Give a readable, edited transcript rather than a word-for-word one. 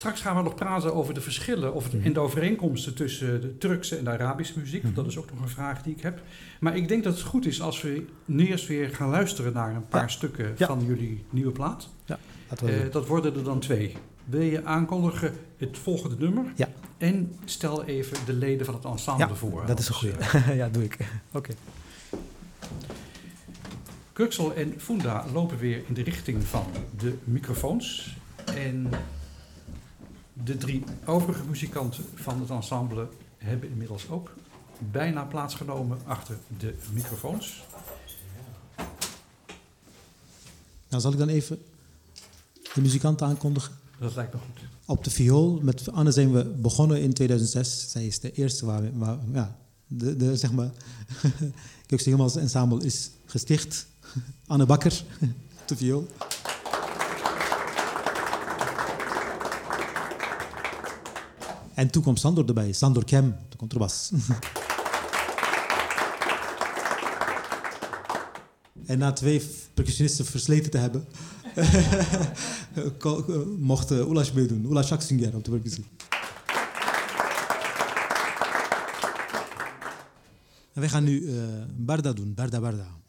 Straks gaan we nog praten over de verschillen en de overeenkomsten tussen de Turkse en de Arabische muziek. Want dat is ook nog een vraag die ik heb. Maar ik denk dat het goed is als we nu eerst weer gaan luisteren naar een paar stukken van jullie nieuwe plaat. Ja, dat worden er dan 2. Wil je aankondigen het volgende nummer? Ja. En stel even de leden van het ensemble voor. Dat is een goeie. Ja, doe ik. Oké. Köksal en Funda lopen weer in de richting van de microfoons. En de 3 overige muzikanten van het ensemble hebben inmiddels ook bijna plaatsgenomen achter de microfoons. Nou, zal ik dan even de muzikanten aankondigen? Dat lijkt me goed. Op de viool, met Anne zijn we begonnen in 2006. Zij is de eerste waar zeg maar, Köksal Yilmaz ensemble is gesticht. Anne Bakker op de viool. En toen kwam Sandor erbij, Sandor Kem, de contrabas. En na 2 percussionisten versleten te hebben, mocht Ulaş meedoen, Ulaş Aksunger op de percussie. En wij gaan nu Barda doen, Barda Barda.